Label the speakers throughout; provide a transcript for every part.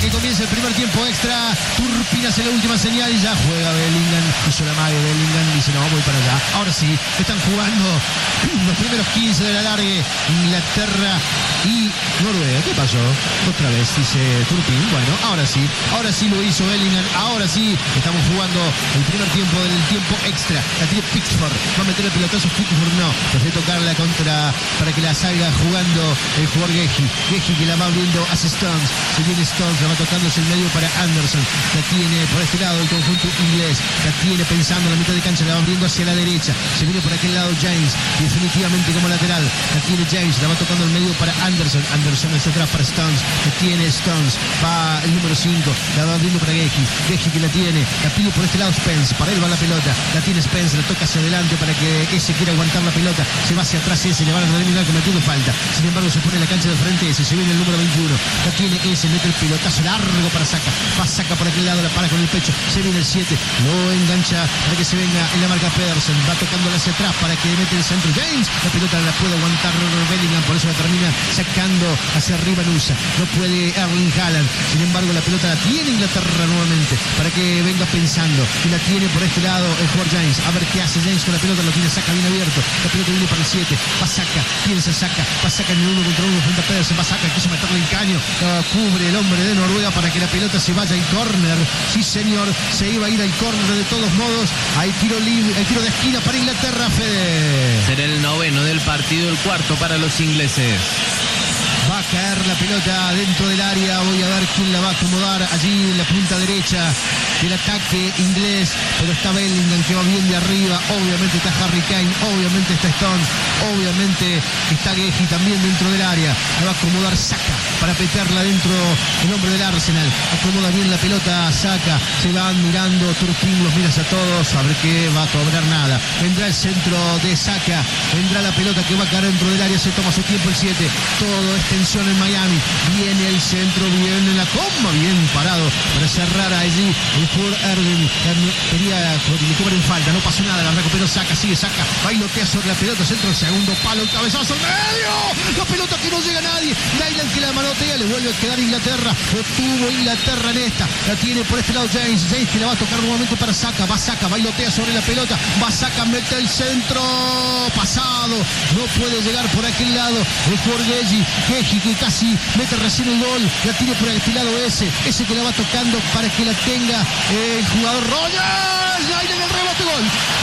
Speaker 1: que comience el primer tiempo extra. Turpin hace la última señal y ya juega Bellingham. Hizo la magia Bellingham, dice no, voy para allá. Ahora sí, están jugando los primeros 15 de la largue. Inglaterra y Noruega. ¿Qué pasó? Otra vez, dice Turpin. Bueno, ahora sí lo hizo Bellingham. Ahora sí, estamos jugando el primer tiempo del tiempo extra. La tiene Pickford. Va a meter el pelotazo Pickford, no. Desde tocarla contra para que la salga jugando el jugador Geji. Geji que la va abriendo hacia Stones. Se viene Stones, la va tocando hacia el medio para Anderson. La tiene por este lado el conjunto inglés. La tiene pensando en la mitad de cancha, la va abriendo hacia la derecha. Se viene por aquel lado James, definitivamente como lateral. La tiene James, la va tocando al medio para Anderson. Anderson hacia atrás para Stones. La tiene Stones. Va el número 5. La va abriendo para Geji. Geji que la tiene. La pide por este lado Spence. Para él va la pelota. La tiene Spence. La toca hacia adelante para que ese quiera aguantar la pelota. Se va hacia atrás ese. Le van a terminar cometiendo falta. Sin embargo, se pone en la cancha de frente ese. Se viene el número 21. La tiene ese. Mete el pelotazo largo para Saka. Va Saka por aquel lado. La para con el pecho. Se viene el 7. Lo engancha para que se venga en la marca Pedersen. Va tocándola hacia atrás para que mete el centro James. La pelota la puede aguantar Bellingham. Por eso la termina sacando hacia arriba Nusa. No puede Erling Haaland. Sin embargo, la pelota la tiene Inglaterra nuevamente para que venga pensando. Y la tiene por este lado el jugador James. A ver qué hace James con la pelota. Lo tiene Saka bien abierto. La pelota viene para el 7. Va Saka. Piensa Saka. Va Saka en el 1 contra 1 frente a Pedersen. Va Saka. Quiso meterle el caño. Cubre el hombre de Noruega para que la pelota se vaya al córner. Sí, señor. Se iba a ir al córner de todos modos. Hay tiro libre. Hay tiro de esquina para Inglaterra, Fede.
Speaker 2: Será el 9º del partido, el 4º para los ingleses.
Speaker 1: Va a caer la pelota dentro del área. Voy a ver quién la va a acomodar allí en la punta derecha del ataque inglés. Pero está Bellingham que va bien de arriba. Obviamente está Harry Kane. Obviamente está Stones. Obviamente está Geji también dentro del área. La va a acomodar Saka para meterla dentro el hombre del Arsenal. Acomoda bien la pelota Saka. Se van mirando. Turpin los miras a todos. A ver qué va a cobrar nada. Vendrá el centro de Saka. Vendrá la pelota que va a caer dentro del área. Se toma su tiempo el 7. Todo este tensión en Miami, viene el centro, viene la comba, bien parado para cerrar allí el jugador Erwin, quería que le cobren falta, no pasó nada, la recuperó Saka, sigue Saka, bailotea sobre la pelota, centro, el segundo palo, el cabezazo al medio, la pelota que no llega a nadie, Nyland que la manotea, le vuelve a quedar Inglaterra, lo tuvo Inglaterra en esta, la tiene por este lado James que la va a tocar nuevamente para Saka, va Saka, bailotea sobre la pelota, va Saka, mete el centro, pasado, no puede llegar por aquel lado, el jugador Geji que casi mete recién el gol, la tiene por el lado ese que la va tocando para que la tenga el jugador Rogers, ahí en el rebote, gol.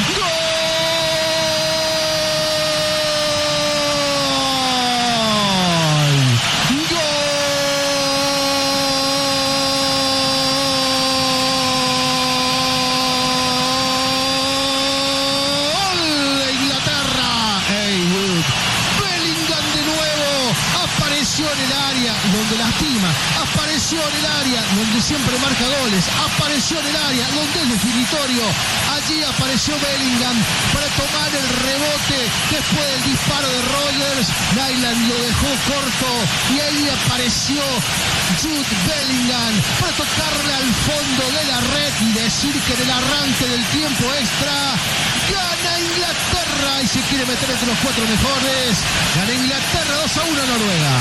Speaker 1: Apareció en el área donde siempre marca goles, apareció en el área donde es definitorio, allí apareció Bellingham para tomar el rebote después del disparo de Rogers, Nyland lo dejó corto y ahí apareció Jude Bellingham para tocarle al fondo de la red y decir que en el arranque del tiempo extra gana Inglaterra y se quiere meter entre los 4 mejores, gana Inglaterra 2-1 a Noruega.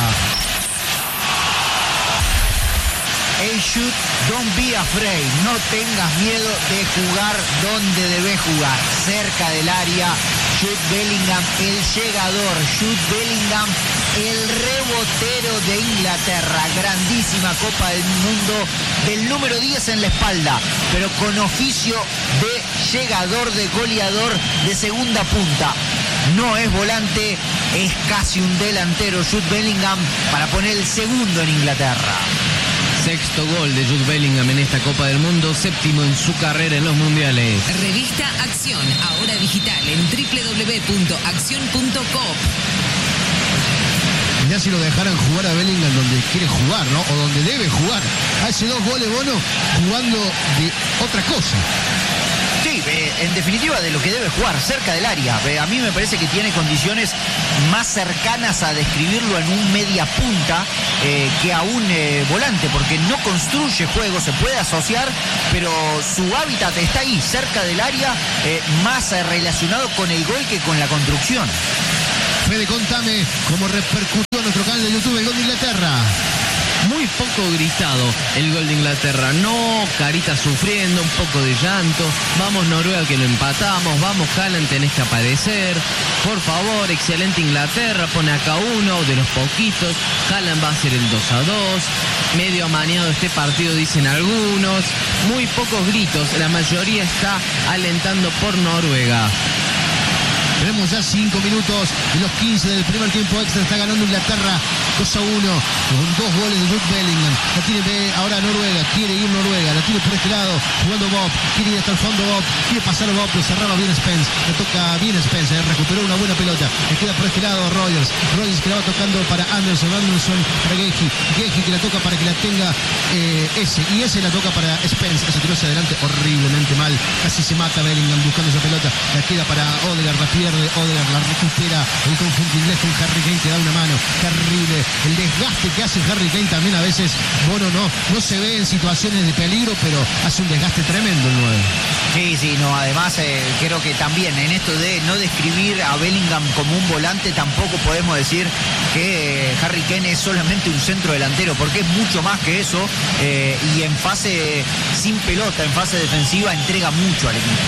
Speaker 3: Hey Jude, don't be afraid, no tengas miedo de jugar donde debes jugar, cerca del área. Jude Bellingham, el llegador, Jude Bellingham, el rebotero de Inglaterra, grandísima Copa del Mundo, del número 10 en la espalda, pero con oficio de llegador, de goleador, de segunda punta. No es volante, es casi un delantero Jude Bellingham para poner el segundo en Inglaterra.
Speaker 2: 6º gol de Jude Bellingham en esta Copa del Mundo, 7º en su carrera en los mundiales.
Speaker 4: Revista Acción, ahora digital en www.accion.coop.
Speaker 1: Ya si lo dejaran jugar a Bellingham donde quiere jugar, ¿no? O donde debe jugar. Hace 2 goles, Bono, jugando de otra cosa.
Speaker 3: Sí, en definitiva de lo que debe jugar, cerca del área. A mí me parece que tiene condiciones más cercanas a describirlo en un media punta que a un volante, porque no construye juego, se puede asociar, pero su hábitat está ahí, cerca del área, más relacionado con el gol que con la construcción.
Speaker 1: Fede, contame cómo repercutió en nuestro canal de YouTube el gol de Inglaterra.
Speaker 3: Muy
Speaker 2: muy poco gritado el gol de Inglaterra. No, carita sufriendo, un poco de llanto. Vamos Noruega que lo empatamos. Vamos Haaland, tenés que aparecer. Por favor, excelente Inglaterra. Pone acá uno de los poquitos. Haaland va a hacer el 2-2. Medio amañado este partido, dicen algunos. Muy pocos gritos. La mayoría está alentando por Noruega.
Speaker 1: Tenemos ya 5 minutos de los 15 del primer tiempo extra. Está ganando Inglaterra 2-1 con 2 goles de Jude Bellingham. La tiene ahora Noruega. Quiere ir Noruega. La tiene por este lado jugando Bob. Quiere ir hasta el fondo Bob. Quiere pasar Bob. Lo cerraba bien Spence. Le toca bien Spence. Recuperó una buena pelota. Le queda por este lado Rogers. Rogers que la va tocando para Anderson. Anderson para Gehi. Gehi que la toca para que la tenga ese. Y ese la toca para Spence. Se tiró hacia adelante horriblemente mal. Casi se mata Bellingham buscando esa pelota. La queda para Odegaard. La pierde Odegaard. La recupera el conjunto inglés con Harry Kane que da una mano. Terrible. El desgaste que hace Harry Kane también a veces, bueno, no se ve en situaciones de peligro, pero hace un desgaste tremendo el 9.
Speaker 3: Sí, no, además creo que también en esto de no describir a Bellingham como un volante, tampoco podemos decir que Harry Kane es solamente un centro delantero, porque es mucho más que eso, y en fase sin pelota, en fase defensiva, entrega mucho al equipo.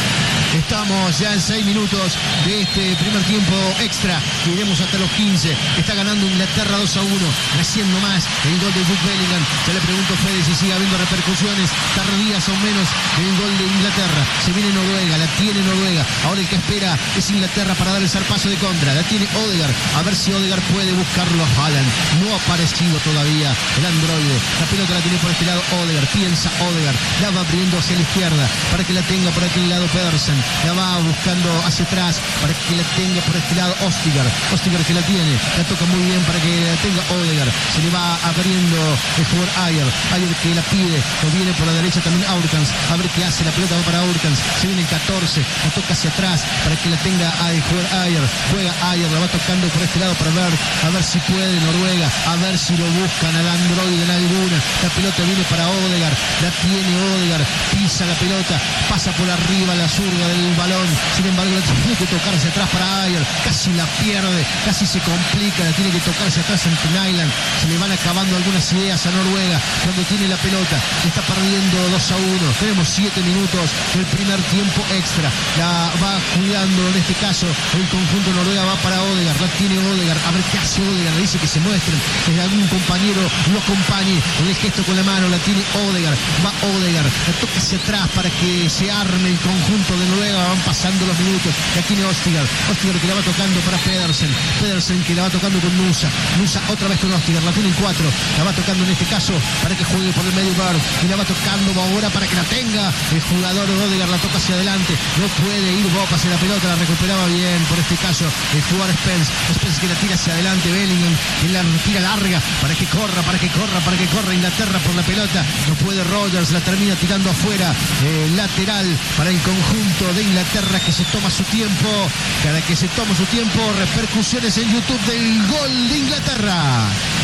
Speaker 1: Estamos ya en 6 minutos de este primer tiempo extra que iremos hasta los 15. Está ganando Inglaterra 2-1. Recién nomás el gol de Jude Bellingham. Ya le pregunto a Fede si sigue habiendo repercusiones tardías o menos del gol de Inglaterra. Se viene Noruega, la tiene Noruega. Ahora el que espera es Inglaterra para dar el zarpazo de contra. La tiene Odegaard. A ver si Odegaard puede buscarlo a Haaland. No ha aparecido todavía el androide. La pelota la tiene por este lado Odegaard. Piensa Odegaard. La va abriendo hacia la izquierda para que la tenga por aquel lado Pedersen. La va buscando hacia atrás para que la tenga por este lado Ostigar que la tiene, la toca muy bien para que la tenga Odegaard. Se le va abriendo el jugador Ayer que la pide, lo viene por la derecha también Aurkans. A ver qué hace, la pelota va para Aurkans. Se viene el 14, la toca hacia atrás para que la tenga el jugador Ayer. Juega Ayer, la va tocando por este lado para ver, a ver si puede Noruega, a ver si lo buscan al androide en alguna. La pelota viene para Odegaard, la tiene Odegaard, pisa la pelota, pasa por arriba la zurda del balón, sin embargo la tiene que tocar hacia atrás para Ayer, casi la pierde, casi se complica, la tiene que tocar hacia atrás ante Nyland. Se le van acabando algunas ideas a Noruega cuando tiene la pelota, está perdiendo 2-1. Tenemos 7 minutos del primer tiempo extra, la va cuidando en este caso el conjunto Noruega, va para Odegaard, la tiene Odegaard, a ver qué hace Odegaard, le dice que se muestren, que algún compañero lo acompañe, el gesto con la mano, la tiene Odegaard, va Odegaard, la toca hacia atrás para que se arme el conjunto de Noruega. Van pasando los minutos, la tiene Ostigar que la va tocando para Pedersen que la va tocando con Nusa otra vez con Ostigar, la tiene en 4, la va tocando en este caso para que juegue por el medio Bird y la va tocando ahora para que la tenga el jugador Odegaard, la toca hacia adelante, no puede ir Bob hacia la pelota, la recuperaba bien por este caso el jugador Spence que la tira hacia adelante, Bellingham que la tira larga para que corra Inglaterra por la pelota, no puede Rogers, la termina tirando afuera, lateral para el conjunto de Inglaterra que se toma su tiempo. Cada que se toma su tiempo, repercusiones en YouTube del gol de Inglaterra.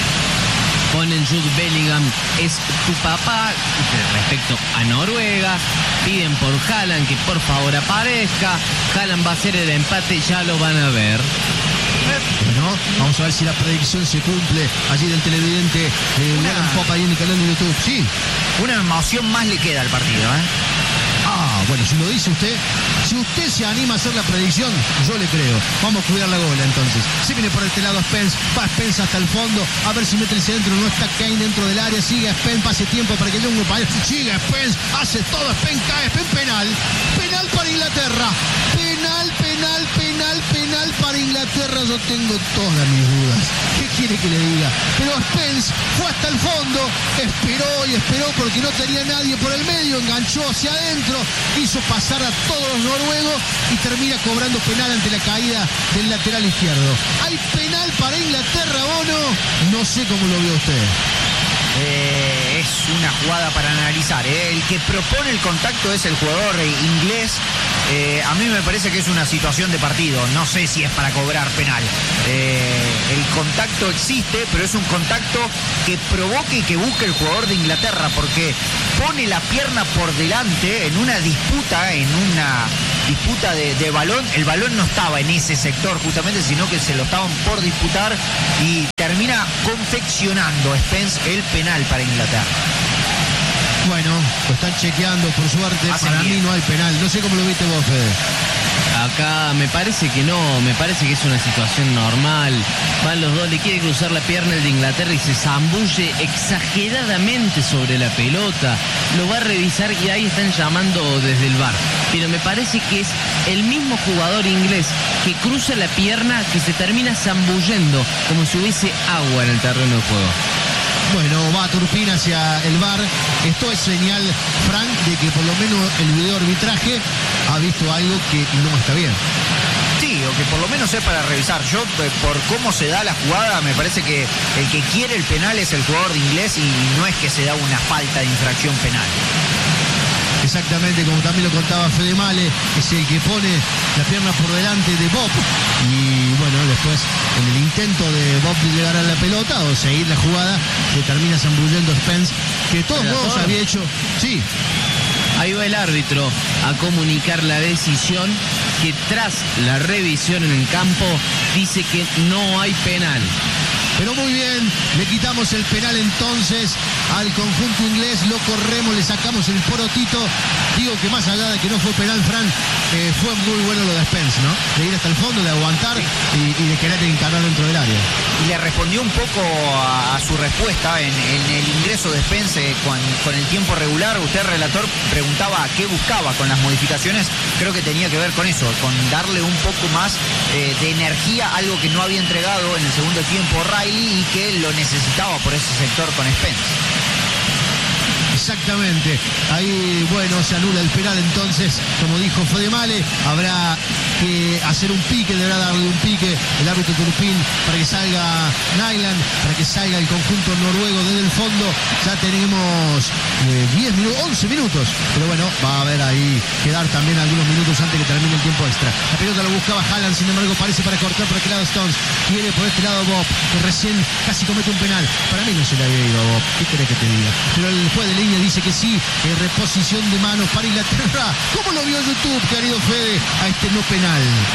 Speaker 2: Ponen Jude Bellingham, es tu papá, respecto a Noruega. Piden por Haaland que por favor aparezca. Haaland va a hacer el empate, ya lo van a ver.
Speaker 1: Bueno, vamos a ver si la predicción se cumple allí del televidente de Warren Pop ahí en el canal de YouTube. Sí.
Speaker 3: Una emoción más le queda al partido,
Speaker 1: Bueno, si lo dice usted, si usted se anima a hacer la predicción, yo le creo. Vamos a cuidar la gola entonces. Se viene por este lado Spence, va Spence hasta el fondo, a ver si mete el centro, no está Kane dentro del área, sigue Spence, pase tiempo para que llegue un compañero, sigue Spence, hace todo, Spence cae, Spence penal para Inglaterra, penal para Inglaterra, yo tengo todas mis dudas. ¿Qué quiere que le diga? Pero Spence fue hasta el fondo, esperó porque no tenía nadie por el medio, enganchó hacia adentro, hizo pasar a todos los noruegos y termina cobrando penal ante la caída del lateral izquierdo. ¿Hay penal para Inglaterra o no? No sé cómo lo vio usted.
Speaker 3: Es una jugada para analizar. El que propone el contacto es el jugador inglés A mí me parece que es una situación de partido, no sé si es para cobrar penal. El contacto existe, pero es un contacto que provoque y que busque el jugador de Inglaterra, porque pone la pierna por delante en una disputa, de balón. El balón no estaba en ese sector justamente, sino que se lo estaban por disputar y termina confeccionando Spence el penal para Inglaterra.
Speaker 1: Bueno, lo están chequeando, por suerte. Para mí no hay penal. No sé cómo lo viste vos, Fede.
Speaker 2: Acá me parece que no, me parece que es una situación normal. Van los dos, le quiere cruzar la pierna el de Inglaterra y se zambulle exageradamente sobre la pelota. Lo va a revisar y ahí están llamando desde el VAR. Pero me parece que es el mismo jugador inglés que cruza la pierna que se termina zambullendo como si hubiese agua en el terreno de juego.
Speaker 1: Bueno, va Turpin hacia el VAR. Esto es señal, Frank, de que por lo menos el video arbitraje ha visto algo que no está bien.
Speaker 3: Sí, o que por lo menos es para revisar. Yo, por cómo se da la jugada, me parece que el que quiere el penal es el jugador de inglés y no es que se da una falta de infracción penal.
Speaker 1: Exactamente, como también lo contaba Fede Male, es el que pone la pierna por delante de Bob. Y bueno, después en el intento de Bob de llegar a la pelota o seguir la jugada, se termina zambullendo Spence, que de todos modos había hecho. Sí.
Speaker 2: Ahí va el árbitro a comunicar la decisión, que tras la revisión en el campo dice que no hay penal.
Speaker 1: Pero muy bien, le quitamos el penal entonces al conjunto inglés, lo corremos, le sacamos el porotito. Digo que más allá de que no fue penal, Fran, fue muy bueno lo de Spence, ¿no? De ir hasta el fondo, de aguantar y de querer encarar dentro del área.
Speaker 3: Y le respondió un poco a su respuesta en el ingreso de Spence con el tiempo regular. Usted, relator, preguntaba qué buscaba con las modificaciones. Creo que tenía que ver con eso, con darle un poco más de energía, algo que no había entregado en el segundo tiempo Riley y que lo necesitaba por ese sector con Spence.
Speaker 1: Exactamente, ahí bueno, se anula el penal entonces, como dijo Fede Male, habrá que hacer un pique, deberá darle un pique el árbitro Turpin para que salga Nyland, para que salga el conjunto noruego desde el fondo. Ya tenemos 11 minutos, pero bueno, va a haber ahí que dar también algunos minutos antes que termine el tiempo extra. La pelota lo buscaba Haaland, sin embargo parece para cortar por aquel lado Stones, viene por este lado Bob, que recién casi comete un penal. Para mí no se le había ido a Bob, ¿qué querés que te diga? Pero el juez de línea dice que sí, reposición de manos para Inglaterra. ¿Cómo lo vio YouTube, querido Fede, a este no penal?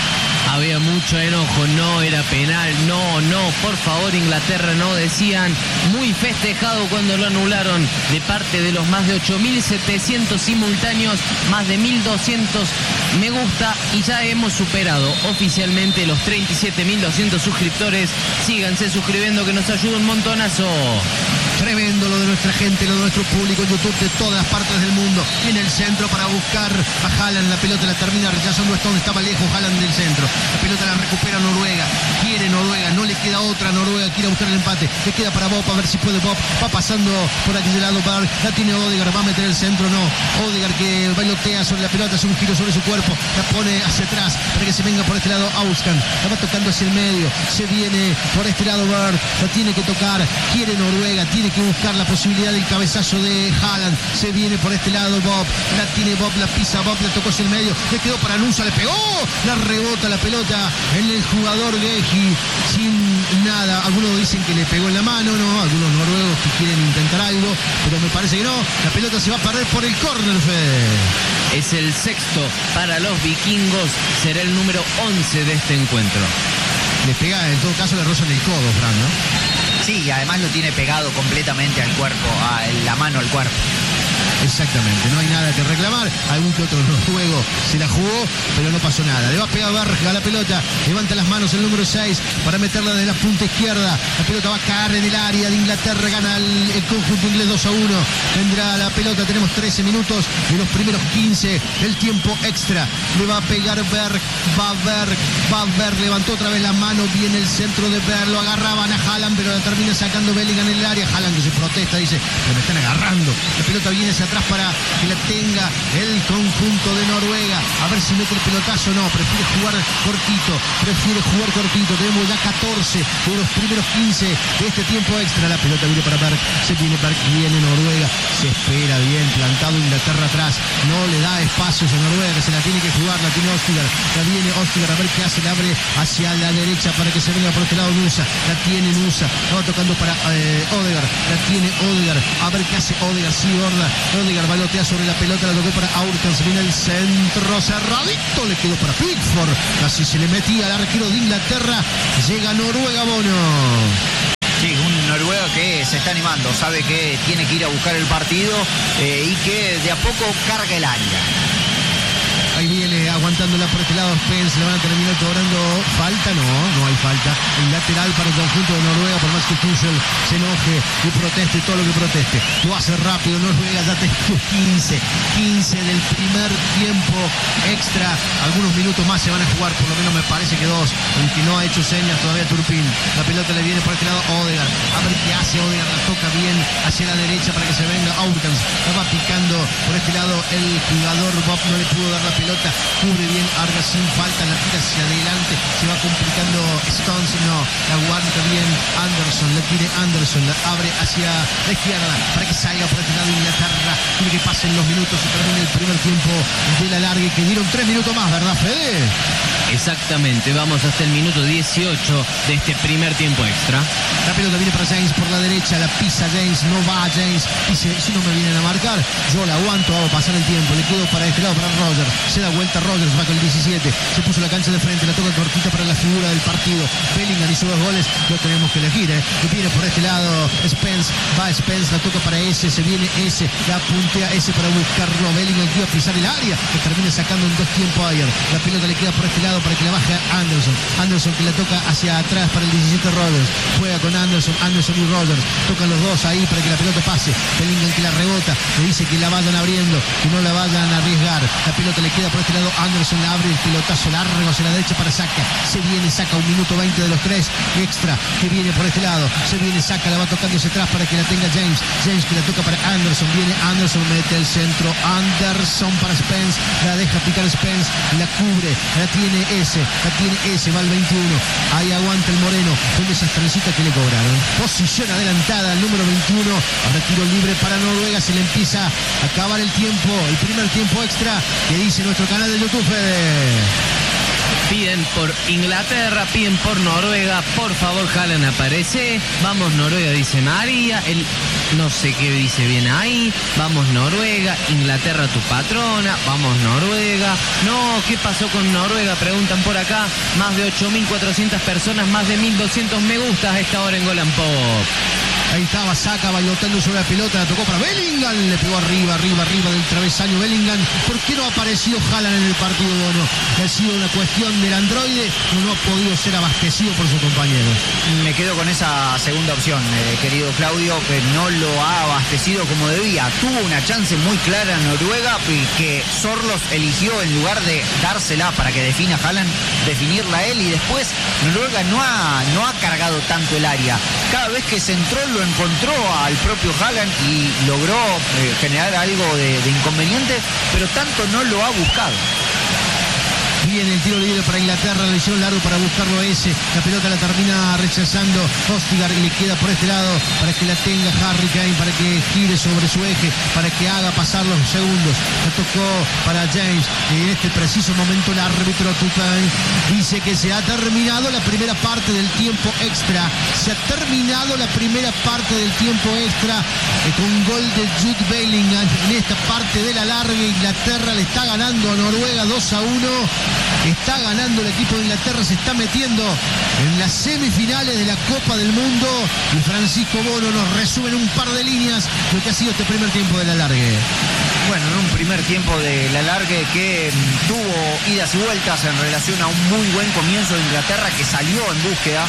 Speaker 2: Había mucho enojo, no era penal, no, por favor Inglaterra, no, decían, muy festejado cuando lo anularon de parte de los más de 8.700 simultáneos, más de 1.200 me gusta y ya hemos superado oficialmente los 37.200 suscriptores. Síganse suscribiendo que nos ayuda un montonazo.
Speaker 1: Tremendo lo de nuestra gente, lo de nuestro público en YouTube de todas las partes del mundo. En el centro para buscar a Haaland, la pelota la termina rechazando Stone, estaba lejos Haaland del centro. La pelota la recupera Noruega, quiere Noruega, no le queda otra, Noruega quiere buscar el empate, le queda para Bob, a ver si puede Bob, va pasando por aquí de lado, la tiene Odegaard, va a meter el centro, no, Odegaard que bailotea sobre la pelota, hace un giro sobre su cuerpo, la pone hacia atrás para que se venga por este lado Auskan, la va tocando hacia el medio, se viene por este lado Bird, la tiene que tocar, quiere Noruega, tiene que buscar la posibilidad del cabezazo de Haaland, se viene por este lado Bob, la tiene Bob, la pisa Bob, la tocó hacia el medio, le quedó para Nusa, le pegó, la rebota la pelota en el jugador Geji sin nada. Algunos dicen que le pegó en la mano, no, algunos noruegos que quieren intentar algo, pero me parece que no, la pelota se va a perder por el córner, Fede.
Speaker 2: Es el sexto para los vikingos, será el número 11 de este encuentro.
Speaker 1: Le pega, en todo caso le roza en el codo, Fran, ¿no?
Speaker 3: Sí, y además lo tiene pegado completamente al cuerpo, la mano al cuerpo.
Speaker 1: Exactamente, no hay nada que reclamar. Algún que otro noruego se la jugó, pero no pasó nada. Le va a pegar Berg a la pelota, levanta las manos el número 6 para meterla desde la punta izquierda. La pelota va a caer en el área de Inglaterra, gana el conjunto inglés 2-1. Vendrá la pelota, tenemos 13 minutos de los primeros 15 del tiempo extra. Le va a pegar Berg, va Berg, levantó otra vez la mano, viene el centro de Berg, lo agarraban a Haaland, pero la termina sacando Bellingham en el área. Haaland que se protesta, dice, pero me están agarrando. La pelota viene hacia atrás para que la tenga el conjunto de Noruega. A ver si mete el pelotazo. No, prefiere jugar cortito. Tenemos ya 14 de los primeros 15 de este tiempo extra. La pelota viene para Berg. Se viene Berg, viene Noruega. Se espera bien, plantado Inglaterra atrás. No le da espacios a Noruega, que se la tiene que jugar. La tiene Ostigar. La viene Ostigar. A ver qué hace. La abre hacia la derecha para que se venga por este lado Nusa. La tiene Nusa. Va tocando para Odegaard. La tiene Odegaard. A ver qué hace Odegaard. Sí, gorda. Odegaard balotea sobre la pelota. La tocó para Aurkans. Viene el centro cerradito. Le quedó para Pickford. Casi se le metía al arquero de Inglaterra. Llega Noruega, Bono.
Speaker 3: Sí, un noruego que se está animando, sabe que tiene que ir a buscar el partido y que de a poco carga el área.
Speaker 1: Ahí viene aguantándola por este lado Spence, le van a terminar cobrando falta, no hay falta. El lateral para el conjunto de Noruega, por más que Tuchel se enoje y proteste todo lo que proteste. Lo hace rápido, Noruega ya tiene 15 del primer tiempo extra. Algunos minutos más se van a jugar, por lo menos me parece que 2. El que no ha hecho señas todavía Turpin. La pelota le viene por este lado Odegaard. A ver qué hace Odegaard, la toca bien hacia la derecha para que se venga Aurkans. La va picando por este lado el jugador Bob, no le pudo dar la pelota, cubre bien Arga sin falta, la tira hacia adelante, se va complicando Stones, no, la aguanta bien Anderson, la tiene Anderson, la abre hacia la izquierda para que salga por este lado Inglaterra, tiene que pasen los minutos y termine el primer tiempo de la larga, que dieron 3 minutos más, ¿verdad, Fede?
Speaker 2: Exactamente, vamos hasta el minuto 18 de este primer tiempo extra.
Speaker 1: La pelota viene para James por la derecha, la pisa James, no va James, dice, si no me vienen a marcar, yo la aguanto, hago pasar el tiempo, le quedo para este lado para Rogers, se da vuelta Rogers, va con el 17, se puso la cancha de frente, la toca cortita para la figura del partido, Bellingham hizo 2 goles, lo tenemos que elegir, viene por este lado Spence, va Spence, la toca para ese, se viene ese, la puntea ese para buscarlo, Bellingham que iba a pisar el área, que termina sacando en 2 tiempos ayer, la pelota le queda por este lado para que la baje Anderson que la toca hacia atrás para el 17 Rogers, juega con Anderson y Rogers, tocan los dos ahí para que la pelota pase, Bellingham que la rebota, le dice que la vayan abriendo, que no la vayan a arriesgar, la pelota le queda por este lado, Anderson la abre, el pelotazo largo hacia la derecha para Saka, se viene, saca 1 minuto 20 de los 3 extra, que viene por este lado, se viene, Saka, la va tocando hacia atrás para que la tenga James que la toca para Anderson, viene Anderson, mete el centro, Anderson para Spence, la deja picar Spence, la cubre, la tiene ese, va el 21, ahí aguanta el Moreno, con esas trencitas que le cobraron, posición adelantada, el número 21, ahora tiro libre para Noruega, se le empieza a acabar el tiempo, el primer tiempo extra, que dice nuestro canal de YouTube,
Speaker 2: Piden por Inglaterra, piden por Noruega, por favor Haaland aparece, vamos Noruega dice María, él no sé qué dice bien ahí, vamos Noruega, Inglaterra tu patrona, vamos Noruega, no, ¿qué pasó con Noruega? Preguntan por acá, más de 8.400 personas, más de 1.200 me gustas a esta hora en Golan Pop.
Speaker 1: Ahí estaba Saka bailotando sobre la pelota, la tocó para Bellingham, le pegó arriba del travesaño Bellingham. ¿Por qué no ha aparecido Haaland en el partido, Bono? Ha sido una cuestión del androide, no ha podido ser abastecido por sus compañeros.
Speaker 3: Me quedo con esa segunda opción, querido Claudio, que no lo ha abastecido como debía. Tuvo una chance muy clara en Noruega que Sorlos eligió en lugar de dársela para que defina Haaland, definirla él, y después Noruega no ha cargado tanto el área. Cada vez que se entró lo encontró al propio Haaland y logró generar algo de inconveniente, pero tanto no lo ha buscado.
Speaker 1: Viene el tiro libre para Inglaterra, le hicieron largo para buscarlo a ese, la pelota la termina rechazando Ostigar, le queda por este lado para que la tenga Harry Kane, para que gire sobre su eje, para que haga pasar los segundos, la tocó para James, y en este preciso momento el árbitro Tuchel dice que se ha terminado la primera parte del tiempo extra, con gol de Jude Bellingham en esta parte de la larga. Inglaterra le está ganando a Noruega 2-1. Está ganando el equipo de Inglaterra, se está metiendo en las semifinales de la Copa del Mundo, y Francisco Bono nos resume en un par de líneas lo que ha sido este primer tiempo de la largue.
Speaker 3: Bueno, en un primer tiempo del alargue que tuvo idas y vueltas en relación a un muy buen comienzo de Inglaterra, que salió en búsqueda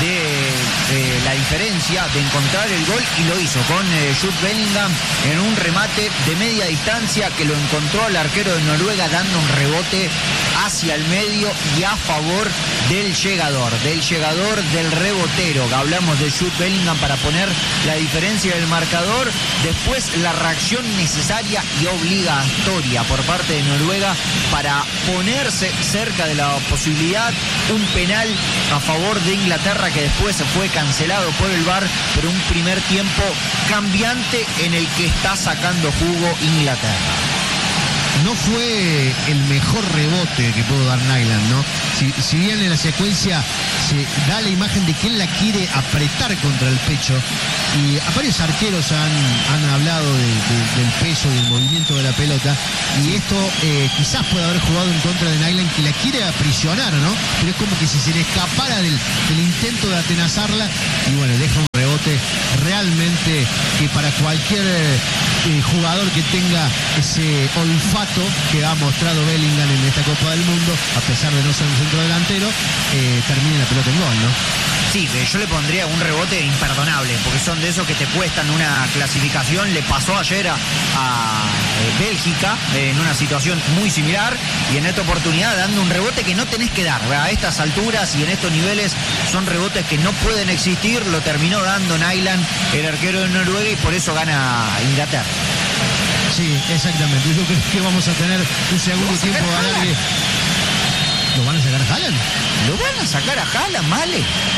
Speaker 3: de la diferencia, de encontrar el gol, y lo hizo con Jude Bellingham en un remate de media distancia que lo encontró al arquero de Noruega dando un rebote hacia el medio y a favor del llegador del rebotero. Hablamos de Jude Bellingham para poner la diferencia del marcador. Después la reacción necesaria y obligatoria por parte de Noruega para ponerse cerca de la posibilidad, un penal a favor de Inglaterra que después se fue cancelado por el VAR, pero un primer tiempo cambiante en el que está sacando jugo Inglaterra.
Speaker 1: No fue el mejor rebote que pudo dar Nyland, ¿no? Si bien en la secuencia se da la imagen de que él la quiere apretar contra el pecho, y a varios arqueros han hablado del peso y del movimiento de la pelota, y esto quizás puede haber jugado en contra de Nyland, que la quiere aprisionar, ¿no? Pero es como que si se le escapara del intento de atenazarla, y bueno, deja un rebote realmente que para cualquier jugador que tenga ese olfato que ha mostrado Bellingham en esta Copa del Mundo, a pesar de no ser un centro delantero, termine la pelota en gol, ¿no?
Speaker 3: Sí, yo le pondría un rebote imperdonable, porque son de esos que te cuestan una clasificación. Le pasó ayer a Bélgica en una situación muy similar, y en esta oportunidad dando un rebote que no tenés que dar, ¿verdad? A estas alturas y en estos niveles son rebotes que no pueden existir. Lo terminó dando Nyland, el arquero de Noruega, y por eso gana Inglaterra.
Speaker 1: Sí, exactamente. Yo creo que vamos a tener un segundo tiempo de alargue. ¿Lo van a sacar a Haaland?
Speaker 3: ¿Lo van a sacar a Haaland, Male?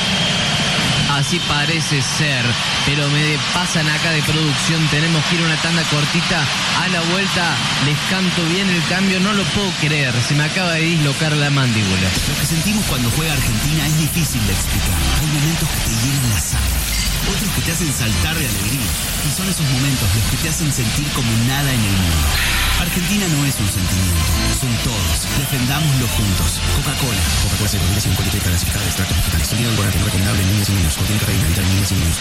Speaker 2: Así parece ser, pero me pasan acá de producción, tenemos que ir a una tanda cortita. A la vuelta les canto bien el cambio, no lo puedo creer, se me acaba de dislocar la mandíbula.
Speaker 5: Lo que sentimos cuando juega Argentina es difícil de explicar. Hay momentos que te llenan la sangre, otros que te hacen saltar de alegría, y son esos momentos los que te hacen sentir como nada en el mundo. Argentina no es un sentimiento, son todos. Defendámoslo juntos. Coca-Cola. Coca-Cola 0, 2005, etiqueta clasificada de extractos vegetales. Sonido alcohólico no recomendable en niños y niños. Contiene cafeína, evitar en niños y niños.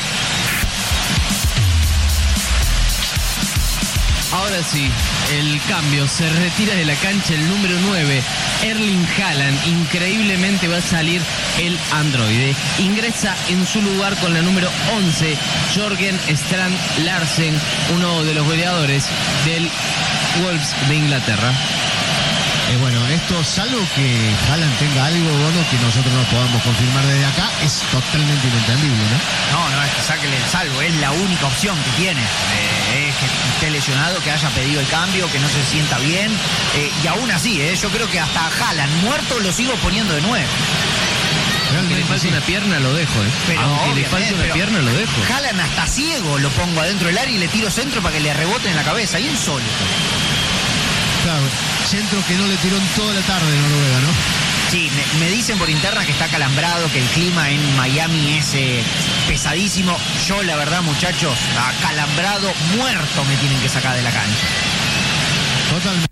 Speaker 2: Ahora sí, el cambio, se retira de la cancha el número 9, Erling Haaland. Increíblemente va a salir el androide. Ingresa en su lugar con la número 11, Jørgen Strand Larsen, uno de los goleadores del Wolves de Inglaterra.
Speaker 1: Bueno, esto, salvo que Haaland tenga algo bueno que nosotros no podamos confirmar desde acá, es totalmente inentendible, ¿no?
Speaker 3: No, es que sáquele el salvo, es la única opción que tiene. Es que esté lesionado, que haya pedido el cambio, que no se sienta bien, y aún así, yo creo que hasta Haaland muerto lo sigo poniendo de 9.
Speaker 2: Aunque le falte una pierna lo dejo,
Speaker 3: Pero
Speaker 2: aunque le falte una pierna lo dejo.
Speaker 3: Haaland hasta ciego lo pongo adentro del área y le tiro centro para que le rebote en la cabeza, y insólito.
Speaker 1: Claro, centro que no le tiró en toda la tarde Noruega, ¿no?
Speaker 3: Sí, me dicen por interna que está acalambrado, que el clima en Miami es pesadísimo. Yo, la verdad, muchachos, acalambrado, muerto me tienen que sacar de la cancha.
Speaker 1: Totalmente.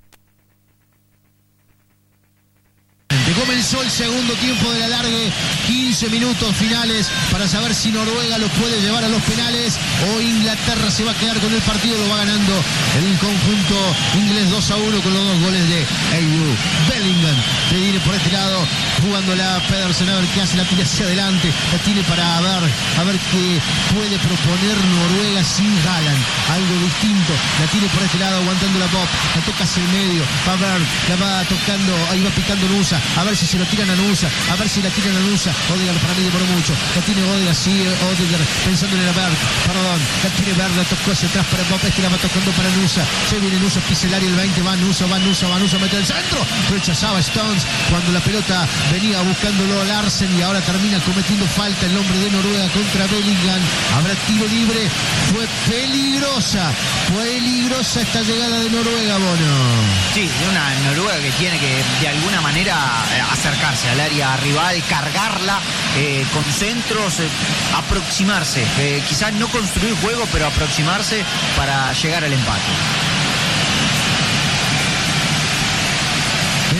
Speaker 1: Comenzó el segundo tiempo del alargue, 15 minutos finales para saber si Noruega lo puede llevar a los penales o Inglaterra se va a quedar con el partido. Lo va ganando el conjunto inglés 2-1 con los dos goles de Jude Bellingham. Se viene por este lado jugándola Pedersen, a ver qué hace, la tira hacia adelante, la tiene para ver qué puede proponer Noruega sin Haaland, algo distinto. La tiene por este lado aguantando la Bob, la toca hacia el medio, va a ver, la va tocando, ahí va picando Nusa, a ver si se lo tiran a Nusa, a ver si la tiran a Nusa. Odegaard para mí demoró mucho, la tiene Odegaard, sí, Odegaard pensando en la Berg, perdón, la tiene Berg, la tocó hacia atrás para Bob, la va tocando para Nusa, se viene Nusa, pisa el área, el 20, va Nusa, mete el centro, rechazaba Stones cuando la pelota venía buscándolo Larsen, y ahora termina cometiendo falta el hombre de Noruega contra Bellingham. Habrá tiro libre, fue peligrosa esta llegada de Noruega, Bono.
Speaker 3: Sí, una Noruega que tiene que de alguna manera acercarse al área rival, cargarla con centros, aproximarse, quizás no construir juego, pero aproximarse para llegar al empate.
Speaker 1: Vendrá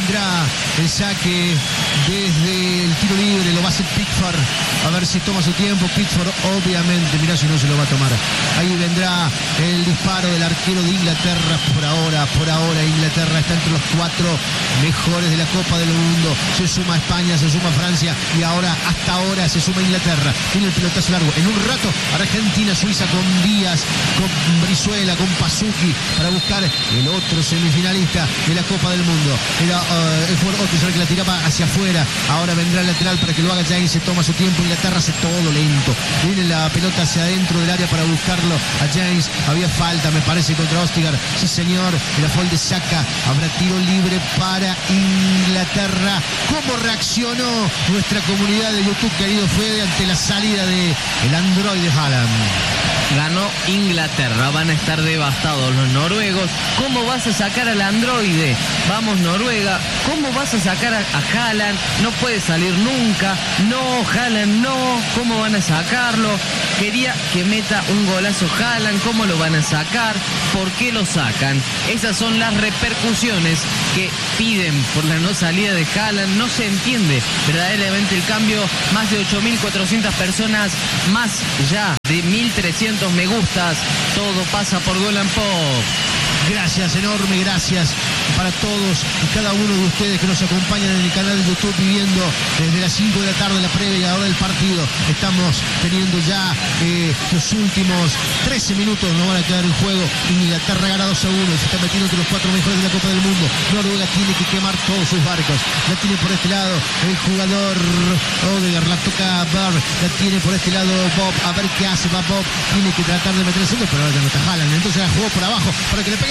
Speaker 1: el saque desde el tiro libre, lo va a hacer Pickford, a ver si toma su tiempo. Pickford obviamente, mirá si no se lo va a tomar. Ahí vendrá el disparo del arquero de Inglaterra. Por ahora Inglaterra está entre los 4 mejores de la Copa del Mundo. Se suma España, se suma Francia y ahora, hasta ahora, se suma Inglaterra. Tiene el pelotazo largo. En un rato, Argentina, Suiza con Díaz, con Brizuela, con Pasuki, para buscar el otro semifinalista de la Copa del Mundo. Era el jugador Otis el que la tiraba hacia afuera. Ahora vendrá el lateral para que lo haga James. Se toma su tiempo. Inglaterra hace todo lento. Viene la pelota hacia adentro del área para buscarlo a James. Había falta, me parece, contra Ostigar. Sí, señor. La foul de Saka. Habrá tiro libre para Inglaterra. ¿Cómo reaccionó nuestra comunidad de YouTube, querido Fede, ante la salida de el Android de Haaland?
Speaker 2: Ganó Inglaterra, van a estar devastados los noruegos. ¿Cómo vas a sacar al androide? Vamos Noruega, ¿cómo vas a sacar a Haaland? No puede salir nunca. No, Haaland no. ¿Cómo van a sacarlo? Quería que meta un golazo Haaland. ¿Cómo lo van a sacar? ¿Por qué lo sacan? Esas son las repercusiones que piden por la no salida de Haaland. No se entiende verdaderamente el cambio. Más de 8.400 personas, más ya de 1.300 me gustas. Todo pasa por Goal and Pop.
Speaker 1: Gracias, enorme gracias para todos y cada uno de ustedes que nos acompañan en el canal de YouTube, viviendo desde las 5 de la tarde la previa y ahora el partido. Estamos teniendo ya los últimos 13 minutos, no van a quedar en juego. Inglaterra gana 2-1, se está metiendo entre los 4 mejores de la Copa del Mundo. Noruega tiene que quemar todos sus barcos. La tiene por este lado el jugador Odegaard, la toca Barr, la tiene por este lado Bob, a ver qué hace, va Bob, tiene que tratar de meter el centro, pero ahora ya no está Haaland, entonces la jugó por abajo para que le pegue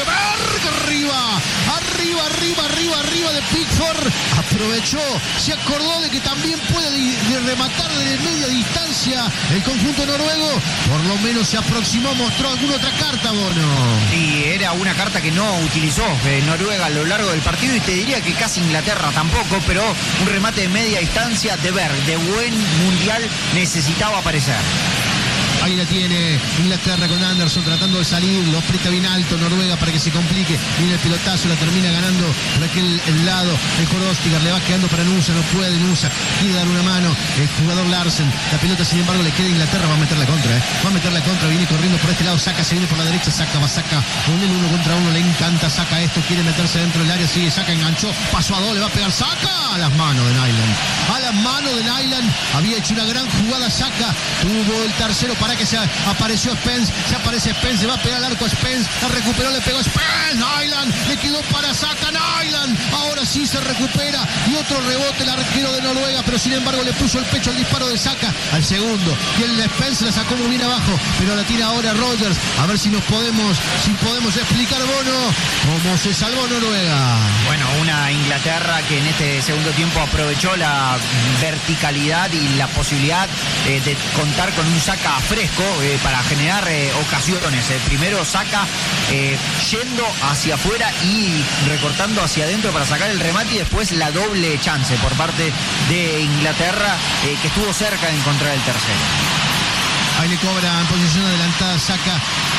Speaker 1: arriba de Pickford. Aprovechó, se acordó de que también puede rematar de media distancia el conjunto noruego. Por lo menos se aproximó, mostró alguna otra carta, Bono.
Speaker 3: Y era una carta que no utilizó Noruega a lo largo del partido, y te diría que casi Inglaterra tampoco, pero un remate de media distancia de buen mundial necesitaba aparecer.
Speaker 1: Ahí la tiene Inglaterra con Anderson tratando de salir, lo aprieta bien alto Noruega para que se complique. Viene el pelotazo, la termina ganando por aquel lado. El jugador Ostigar le va quedando para Nusa, no puede Nusa, quiere dar una mano el jugador Larsen. La pelota sin embargo le queda a Inglaterra, va a meter la contra, va a meter la contra, viene corriendo por este lado, Saka se viene por la derecha, Saka con el 1 contra 1, le encanta Saka esto, quiere meterse dentro del área, sigue Saka, enganchó, pasó a 2, le va a pegar Saka a las manos de Nyland. A las manos de Nyland, había hecho una gran jugada Saka, tuvo el tercero para que se apareció Spence, se aparece Spence, se va a pegar al arco a Spence, la recuperó, le pegó Spence, Nyland, le quedó para Saka, Nyland, ahora sí se recupera y otro rebote el arquero de Noruega, pero sin embargo le puso el pecho al disparo de Saka al segundo, y el Spence la sacó muy bien abajo, pero la tira ahora Rogers, a ver si podemos explicar, Bono, cómo se salvó Noruega.
Speaker 3: Bueno, una Inglaterra que en este segundo tiempo aprovechó la verticalidad y la posibilidad de contar con un Saka fresco para generar ocasiones. Primero Saka yendo hacia afuera y recortando hacia adentro para sacar el remate, y después la doble chance por parte de Inglaterra, que estuvo cerca de encontrar el tercero.
Speaker 1: Ahí le cobra en posición adelantada Saka.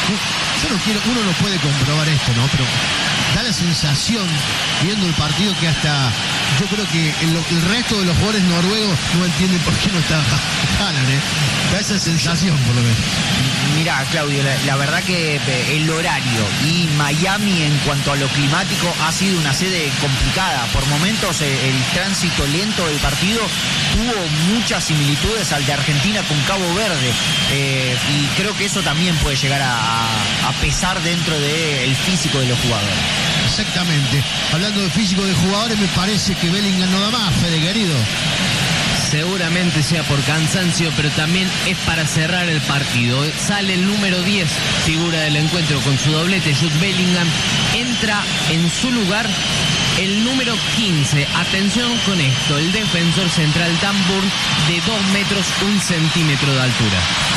Speaker 1: Uno no puede comprobar esto, ¿no? Pero da la sensación, viendo el partido, que hasta yo creo que el resto de los jugadores noruegos no entienden por qué no está Haaland, Da esa sensación, por lo menos.
Speaker 3: Mirá, Claudio, la verdad que el horario y Miami en cuanto a lo climático ha sido una sede complicada. Por momentos el tránsito lento del partido tuvo muchas similitudes al de Argentina con Cabo Verde, y creo que eso también puede llegar a pesar dentro del físico de los jugadores.
Speaker 1: Exactamente. Hablando de físico de jugadores, me parece que Bellingham no da más, Fede, querido.
Speaker 2: Seguramente sea por cansancio, pero también es para cerrar el partido. Sale el número 10, figura del encuentro, con su doblete, Jude Bellingham. Entra en su lugar el número 15. Atención con esto, el defensor central Dan Burn, de 2 metros 1 centímetro de altura.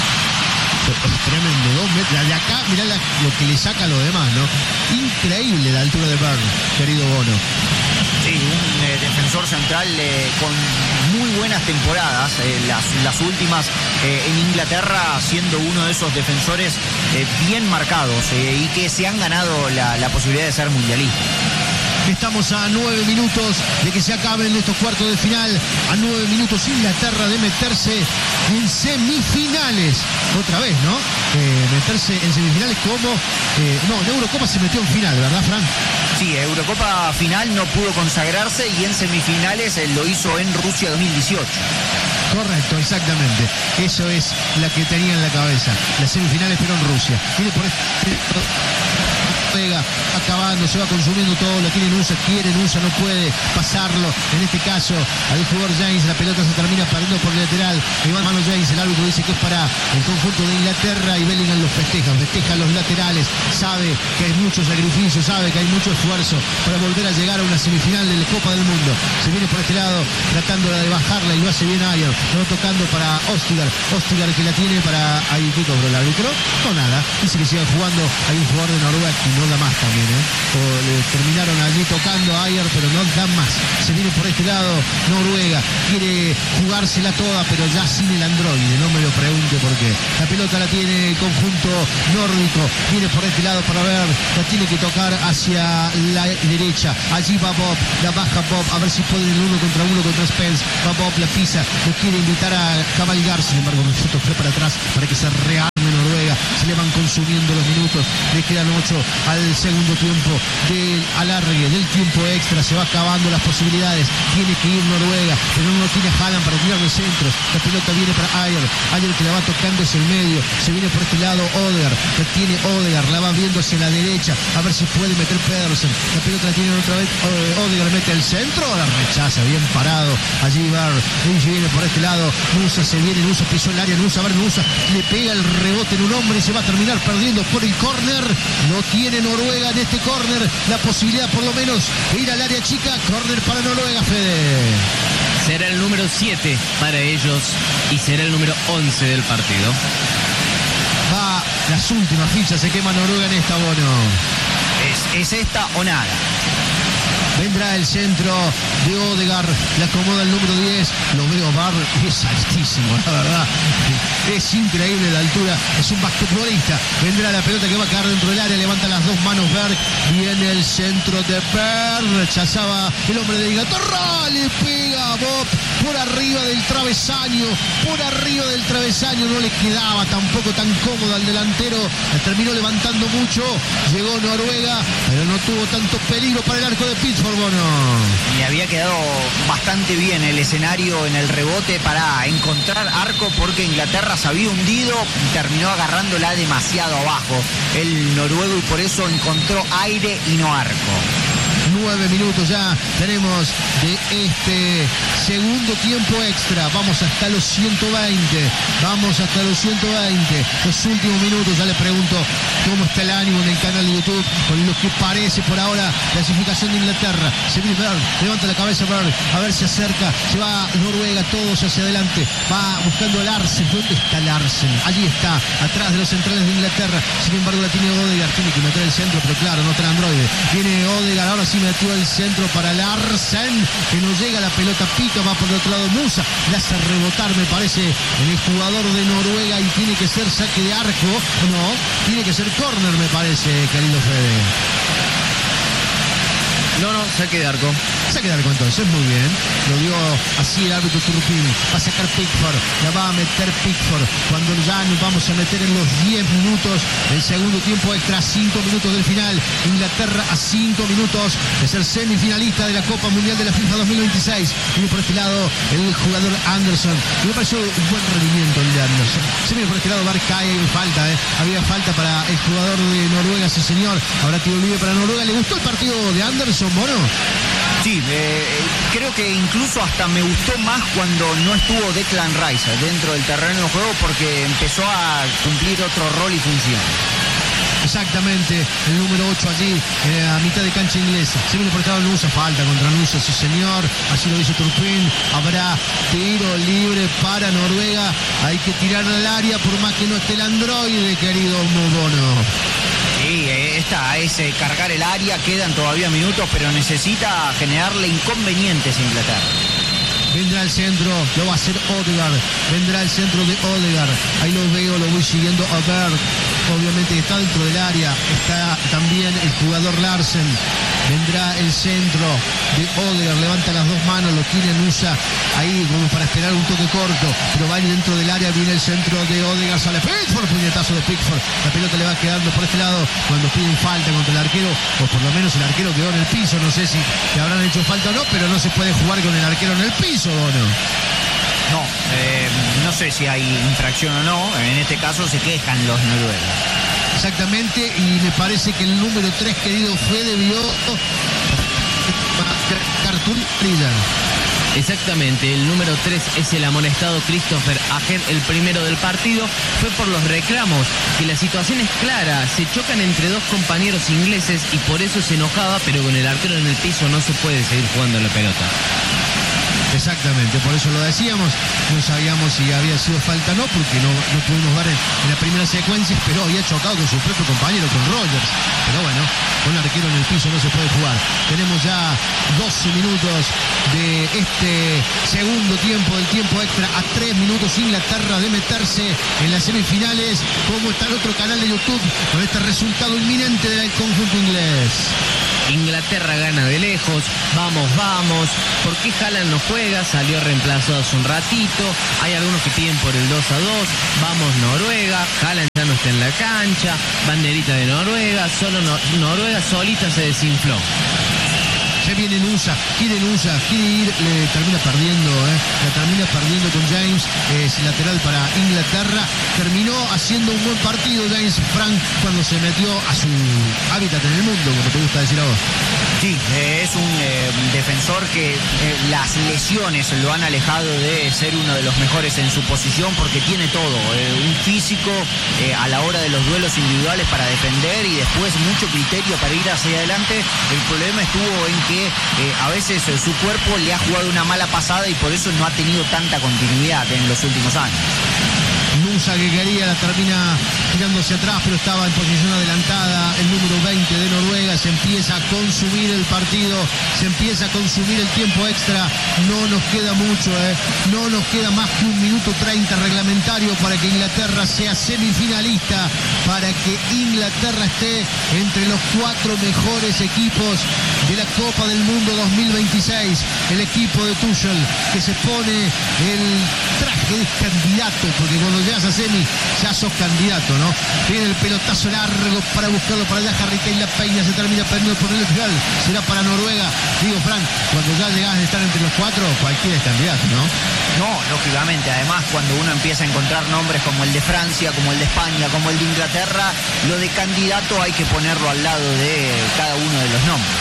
Speaker 1: Tremendo, 2 metros. De acá, mirá lo que le saca a los demás, ¿no? Increíble la altura de Burn, querido Bono.
Speaker 3: Sí, un defensor central con muy buenas temporadas, las últimas en Inglaterra, siendo uno de esos defensores bien marcados y que se han ganado la posibilidad de ser mundialistas.
Speaker 1: Estamos a 9 minutos de que se acaben estos cuartos de final. A 9 minutos Inglaterra de meterse en semifinales. Otra vez, ¿no? Meterse en semifinales como... en Eurocopa se metió en final, ¿verdad, Fran?
Speaker 3: Sí, Eurocopa final no pudo consagrarse y en semifinales lo hizo en Rusia 2018.
Speaker 1: Correcto, exactamente. Eso es la que tenía en la cabeza. Las semifinales, pero en Rusia. Mire por pega, acabando, se va consumiendo todo, lo tiene Nusa, quiere Nusa, no puede pasarlo. En este caso, al jugador James, la pelota se termina perdiendo por el lateral. Mano James, el árbitro dice que es para el conjunto de Inglaterra y Bellingham los festeja los laterales, sabe que hay mucho sacrificio, sabe que hay mucho esfuerzo para volver a llegar a una semifinal de la Copa del Mundo. Se viene por este lado, tratando de bajarla y lo hace bien Ayer, lo va tocando para Ostigar que la tiene para... Ahí, ¿qué cobró el árbitro? No, nada, dice que sigan jugando. Hay un jugador de Noruega que no da más también, le terminaron allí tocando a Ayer, pero no dan más. Se viene por este lado Noruega, quiere jugársela toda, pero ya sin el androide, no me lo pregunte por qué. La pelota la tiene el conjunto nórdico, viene por este lado para ver, la tiene que tocar hacia la derecha. Allí va Bob, la baja Bob, a ver si puede el 1 contra Spence. Va Bob, la pisa, lo quiere invitar a cabalgar, sin embargo, Roberto fue para atrás para que se rearme Noruega. Se le van consumiendo los minutos, le quedan 8 al segundo tiempo del alargue, del tiempo extra. Se va acabando las posibilidades, tiene que ir Noruega, pero no tiene Haaland para tirar los centros. La pelota viene para Ayer que la va tocando hacia el medio. Se viene por este lado Odegaard, la tiene Odegaard, la va viendo hacia la derecha, a ver si puede meter Pedersen. La pelota la tiene otra vez Odegaard, mete el centro, la rechaza, bien parado allí Barr. Y viene por este lado Nusa, se viene Nusa, pisó el área, Nusa le pega el rebote en un hombre y se va a terminar perdiendo por el córner. No tiene Noruega en este córner la posibilidad por lo menos de ir al área chica. Córner para Noruega, Fede.
Speaker 2: Será el número 7 para ellos y será el número 11 del partido.
Speaker 1: Va, las últimas fichas, se quema Noruega en esta, Bono.
Speaker 3: Es esta o nada.
Speaker 1: Vendrá el centro de Odegaard, le acomoda el número 10, lo veo Barr, es altísimo, la verdad, es increíble la altura, es un basquetbolista. Vendrá la pelota que va a caer dentro del área, levanta las dos manos Berg, viene el centro de Berg, rechazaba el hombre de Inglaterra, le pega a Bob por arriba del travesaño, no le quedaba tampoco tan cómodo al delantero, la terminó levantando mucho, llegó Noruega, pero no tuvo tanto peligro para el arco de Pittsburgh.
Speaker 3: Le había quedado bastante bien el escenario en el rebote para encontrar arco, porque Inglaterra se había hundido y terminó agarrándola demasiado abajo el noruego, y por eso encontró aire y no arco.
Speaker 1: 9 minutos ya tenemos de este segundo tiempo extra. Vamos hasta los 120. Los últimos minutos, ya le pregunto cómo está el ánimo en el canal de YouTube con lo que parece por ahora clasificación de Inglaterra. Se viene Berg, levanta la cabeza Berg, a ver si acerca, se va Noruega, todos hacia adelante, va buscando a Larsen. ¿Dónde está Larsen? Allí está, atrás de los centrales de Inglaterra. Sin embargo la tiene Odegaard, tiene que meter el centro, pero claro, no está el androide. Viene Odegaard, ahora sí metió el centro para Larsen, que no llega, la pelota pica, va por el otro lado Musa, le hace rebotar, me parece, en el jugador de Noruega, y tiene que ser saque de arco, no, tiene que ser córner, me parece, querido Fede.
Speaker 2: No, saque de arco.
Speaker 1: Saque de arco entonces, muy bien. Lo dio así el árbitro Turpin. Va a sacar Pickford, la va a meter Pickford. Cuando ya nos vamos a meter en los 10 minutos del segundo tiempo extra, 5 minutos del final. Inglaterra a 5 minutos de ser semifinalista de la Copa Mundial de la FIFA 2026. Viene por este lado el jugador Anderson. Me pareció un buen rendimiento el de Anderson. Se viene por este lado Barkay, falta, había falta para el jugador de Noruega, sí señor. Ahora tiro libre para Noruega. ¿Le gustó el partido de Anderson, Bono?
Speaker 3: Sí, creo que incluso hasta me gustó más cuando no estuvo Declan Rice dentro del terreno de juego, porque empezó a cumplir otro rol y función.
Speaker 1: Exactamente, el número 8 allí, a mitad de cancha inglesa. Se viene por el lado de Nusa, falta contra Nusa, sí señor, así lo dice Turpin. Habrá tiro libre para Noruega, hay que tirar al área por más que no esté el androide, querido Bono.
Speaker 3: Sí, esta es cargar el área, quedan todavía minutos, pero necesita generarle inconvenientes a Inglaterra.
Speaker 1: Vendrá el centro, lo va a hacer Odegaard. Vendrá el centro de Odegaard. Ahí lo veo, lo voy siguiendo a Berg. Obviamente está dentro del área. Está también el jugador Larsen. vendrá el centro de Odegaard, levanta las dos manos, lo tiene Nusa ahí como para esperar un toque corto, pero va dentro del área, viene el centro de Odegaard, sale Pickford, puñetazo de Pickford, la pelota le va quedando por este lado cuando piden falta contra el arquero, o por lo menos el arquero quedó en el piso, no sé si le habrán hecho falta o no, pero no se puede jugar con el arquero en el piso, ¿o no?
Speaker 3: No, no sé si hay infracción o no, en este caso se quejan los noruegos.
Speaker 1: Exactamente, y me parece que el número 3, querido Fede, vio cartulina.
Speaker 2: Exactamente, el número 3 es el amonestado Christopher Ajer, el primero del partido. Fue por los reclamos, que la situación es clara, se chocan entre dos compañeros ingleses y por eso se enojaba, pero con el arquero en el piso no se puede seguir jugando la pelota.
Speaker 1: Exactamente, por eso lo decíamos, no sabíamos si había sido falta o no, porque no pudimos ver en la primera secuencia, pero había chocado con su propio compañero, con Rogers, pero bueno, con el arquero en el piso no se puede jugar. Tenemos ya 12 minutos de este segundo tiempo, del tiempo extra, a 3 minutos Inglaterra de meterse en las semifinales, como está el otro canal de YouTube, con este resultado inminente del conjunto inglés.
Speaker 2: Inglaterra gana de lejos, vamos, ¿por qué Haaland no juega? Salió reemplazado hace un ratito, hay algunos que piden por el 2-2, vamos Noruega, Haaland ya no está en la cancha, banderita de Noruega, solo Noruega solita se desinfló.
Speaker 1: Se viene Nusa, quiere ir, le termina perdiendo, la termina perdiendo con James, es lateral para Inglaterra, terminó haciendo un buen partido James Frank cuando se metió a su hábitat en el mundo, como te gusta decir a vos.
Speaker 3: Sí, es un defensor que las lesiones lo han alejado de ser uno de los mejores en su posición porque tiene todo, un físico a la hora de los duelos individuales para defender y después mucho criterio para ir hacia adelante. El problema estuvo en que a veces su cuerpo le ha jugado una mala pasada y por eso no ha tenido tanta continuidad en los últimos años.
Speaker 1: Nusa, que quería, la termina tirando hacia atrás, pero estaba en posición adelantada. El número 20 de Noruega, se empieza a consumir el partido, se empieza a consumir el tiempo extra. No nos queda mucho, no nos queda más que 1 minuto 30 reglamentario para que Inglaterra sea semifinalista, para que Inglaterra esté entre los 4 mejores equipos de la Copa del Mundo 2026. El equipo de Tuchel, que se pone el traje de candidato, porque cuando llegas a semi ya sos candidato, ¿no? Viene el pelotazo largo para buscarlo para allá, Harry Kane la peina, se termina perdiendo por el lateral, será para Noruega. Digo, Frank, cuando ya llegas a estar entre los 4, cualquiera es candidato, ¿no?
Speaker 3: No, lógicamente, además cuando uno empieza a encontrar nombres como el de Francia, como el de España, como el de Inglaterra, lo de candidato hay que ponerlo al lado de cada uno de los nombres.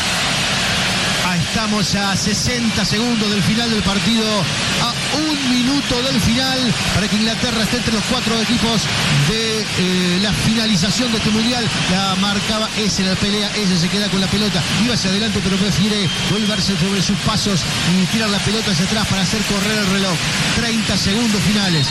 Speaker 1: Estamos a 60 segundos del final del partido, a 1 minuto del final, para que Inglaterra esté entre los 4 equipos de la finalización de este mundial. La marcaba ese, la pelea, ese se queda con la pelota, iba hacia adelante pero prefiere volverse sobre sus pasos y tirar la pelota hacia atrás para hacer correr el reloj. 30 segundos finales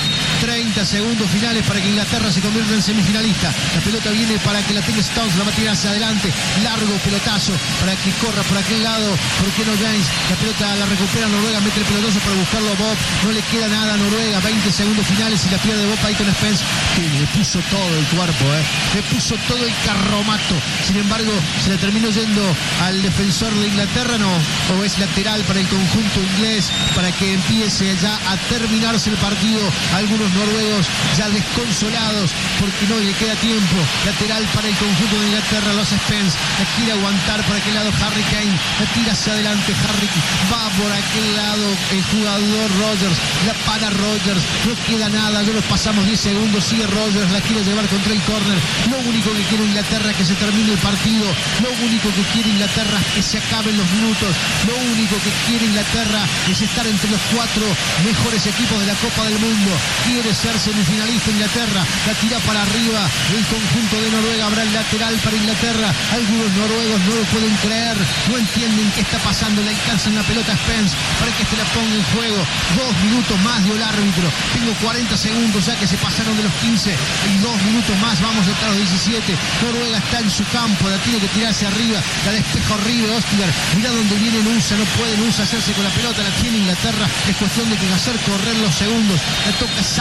Speaker 1: para que Inglaterra se convierta en semifinalista. La pelota viene para que la tenga Stones, la va a tirar hacia adelante, largo pelotazo para que corra por aquel lado. ¿Por qué no James? La pelota la recupera Noruega, mete el pelotazo para buscarlo a Bob, no le queda nada a Noruega. 20 segundos finales y la pierde Bob ahí con Spence, que le puso todo el cuerpo, le puso todo el carromato. Sin embargo, se le terminó yendo al defensor de Inglaterra, no, o es lateral para el conjunto inglés, para que empiece ya a terminarse el partido. Algunos noruegos ya desconsolados porque no le queda tiempo. Lateral para el conjunto de Inglaterra, los Spence, la quiere aguantar para aquel lado Harry Kane, la tira hacia adelante, Harry va por aquel lado, el jugador Rogers, la para Rogers, no queda nada, ya nos pasamos 10 segundos, sigue Rogers, la quiere llevar contra el córner. Lo único que quiere Inglaterra es que se termine el partido, lo único que quiere Inglaterra es que se acaben los minutos, lo único que quiere Inglaterra es estar entre los 4 mejores equipos de la Copa del Mundo. Quiere ser semifinalista Inglaterra, la tira para arriba el conjunto de Noruega, habrá el lateral para Inglaterra. Algunos noruegos no lo pueden creer, no entienden qué está pasando, le alcanzan la pelota a Spence para que se la ponga en juego. 2 minutos más dio el árbitro, tengo 40 segundos ya que se pasaron de los 15, en 2 minutos más vamos hasta los 17. Noruega está en su campo, la tiene que tirar hacia arriba, la despeja horrible Ostigar, mirá donde viene Nusa, no puede Nusa hacerse con la pelota, la tiene Inglaterra, es cuestión de que hacer correr los segundos. La toca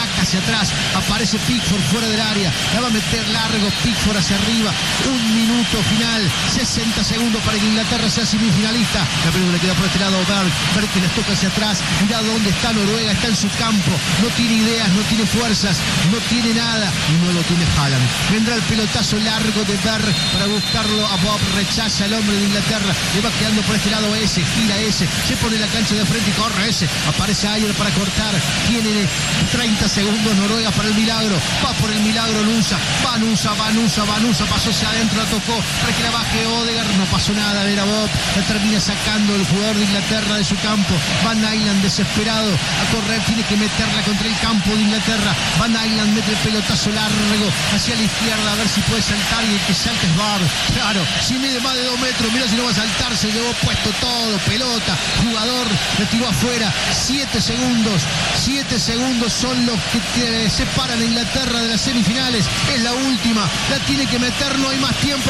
Speaker 1: saca hacia atrás, aparece Pickford fuera del área, la va a meter largo Pickford hacia arriba, 1 minuto final, 60 segundos para que Inglaterra sea semifinalista. La pelota le queda por este lado Berg que les toca hacia atrás, mirá dónde está Noruega, está en su campo, no tiene ideas, no tiene fuerzas, no tiene nada y no lo tiene Haaland. Vendrá el pelotazo largo de Berg para buscarlo a Bob, rechaza el hombre de Inglaterra, le va quedando por este lado ese, gira ese, se pone la cancha de frente y corre ese, aparece Ayer para cortar, tiene 30 segundos Noruega para el milagro, va por el milagro Nusa, pasó hacia adentro, la tocó para que la baje Odegaard, no pasó nada, ver a Bob, la termina sacando el jugador de Inglaterra de su campo. Van Ayland desesperado a correr, tiene que meterla contra el campo de Inglaterra. Van Ayland mete el pelotazo largo hacia la izquierda a ver si puede saltar y el que salta es Barr. Claro, si mide más de 2 metros, mira si no va a saltar, se llevó puesto todo, pelota, jugador, le tiró afuera. 7 segundos son los que separan a Inglaterra de las semifinales. Es la última, la tiene que meter, no hay más tiempo.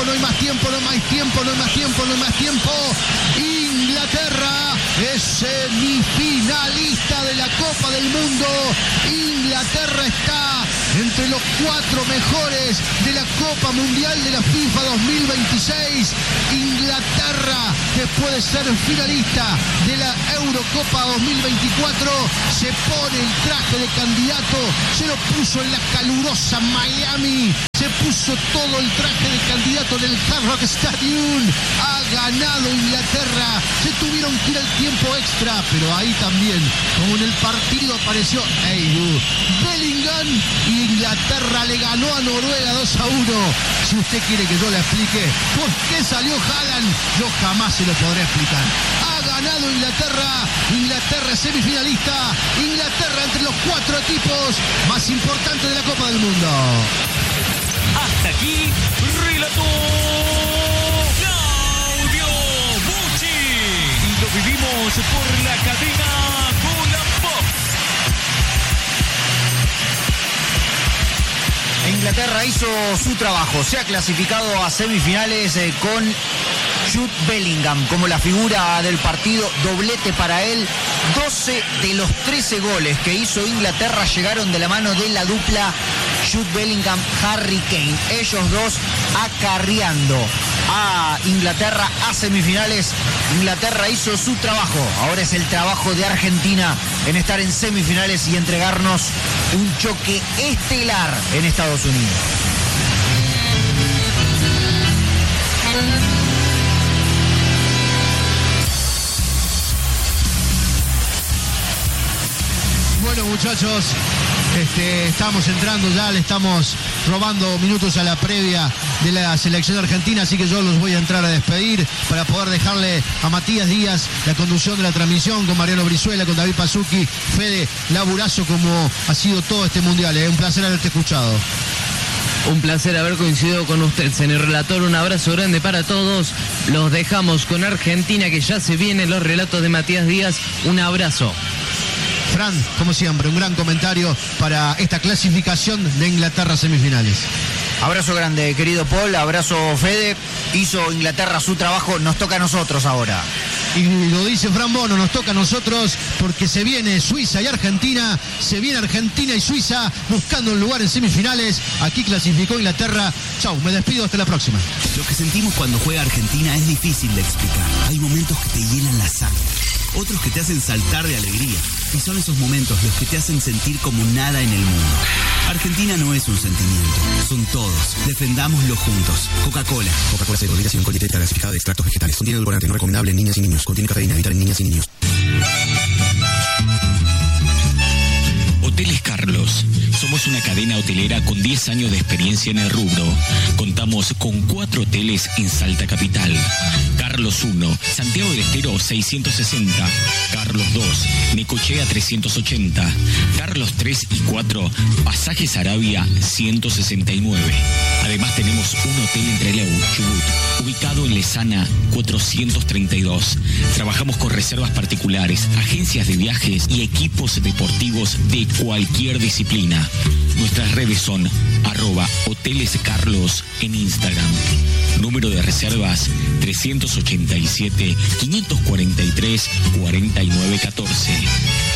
Speaker 1: Inglaterra es semifinalista de la Copa del Mundo. Inglaterra está entre los 4 mejores de la Copa Mundial de la FIFA 2026. Inglaterra, que puede ser finalista de la Eurocopa 2024, se pone el traje de candidato, se lo puso en la calurosa Miami, se puso todo el traje de candidato en el Hard Rock Stadium. Ha ganado Inglaterra, se tuvieron que ir al tiempo extra, pero ahí también, como en el partido, apareció Bellingham y Inglaterra le ganó a Noruega 2-1. Si usted quiere que yo le explique por qué salió Haaland, yo jamás se lo podré explicar. Ha ganado Inglaterra es semifinalista, Inglaterra entre los 4 equipos más importantes de la Copa del Mundo.
Speaker 6: Hasta aquí, relató Claudio Bucci. Y lo vivimos por la cadena Golabox.
Speaker 3: Inglaterra hizo su trabajo, se ha clasificado a semifinales con Jude Bellingham como la figura del partido, doblete para él. 12 de los 13 goles que hizo Inglaterra llegaron de la mano de la dupla Jude Bellingham, Harry Kane. Ellos dos acarreando a Inglaterra a semifinales. Inglaterra hizo su trabajo, ahora es el trabajo de Argentina en estar en semifinales y entregarnos un choque estelar en Estados Unidos.
Speaker 1: Bueno, muchachos, estamos entrando ya, le estamos robando minutos a la previa de la selección argentina, así que yo los voy a entrar a despedir para poder dejarle a Matías Díaz la conducción de la transmisión con Mariano Brizuela, con David Pasucchi. Fede, laburazo como ha sido todo este mundial, un placer haberte escuchado.
Speaker 2: Un placer haber coincidido con usted, señor relator. Un abrazo grande para todos. Los dejamos con Argentina, que ya se vienen los relatos de Matías Díaz. Un abrazo.
Speaker 1: Fran, como siempre, un gran comentario para esta clasificación de Inglaterra a semifinales.
Speaker 3: Abrazo grande, querido Paul, abrazo Fede. Hizo Inglaterra su trabajo, nos toca a nosotros ahora.
Speaker 1: Y lo dice Fran Bono, nos toca a nosotros porque se viene Suiza y Argentina, se viene Argentina y Suiza buscando un lugar en semifinales. Aquí clasificó Inglaterra. Chau, me despido, hasta la próxima.
Speaker 5: Lo que sentimos cuando juega Argentina es difícil de explicar. Hay momentos que te llenan la sangre, otros que te hacen saltar de alegría. Y son esos momentos los que te hacen sentir como nada en el mundo. Argentina no es un sentimiento, son todos. Defendámoslo juntos. Coca-Cola.
Speaker 7: Coca-Cola Cero, lideración con dieteta gasificada de extractos vegetales. Contiene edulcorante, no recomendable en niñas y niños. Contiene cafeína, evitar en niñas y niños.
Speaker 6: Hoteles Carlos. Somos una cadena hotelera con 10 años de experiencia en el rubro. Contamos con 4 hoteles en Salta Capital. Carlos 1, Santiago del Estero 660. Carlos 2, Necochea 380. Carlos 3 y 4, Pasajes Arabia 169. Además tenemos un hotel en Trelew, Chubut, ubicado en Lesana 432. Trabajamos con reservas particulares, agencias de viajes y equipos deportivos de cualquier disciplina. Nuestras redes son @hotelescarlos en Instagram. Número de reservas 387 543 4914.